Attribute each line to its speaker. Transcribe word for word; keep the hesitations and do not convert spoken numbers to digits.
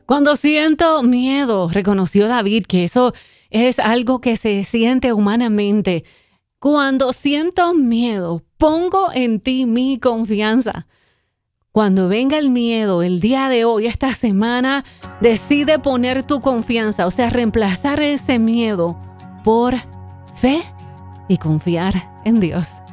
Speaker 1: Cuando siento miedo, reconoció David que eso es algo que se siente humanamente. Cuando siento miedo, pongo en ti mi confianza. Cuando venga el miedo, el día de hoy, esta semana, decide poner tu confianza, o sea, reemplazar ese miedo por fe y confiar en Dios.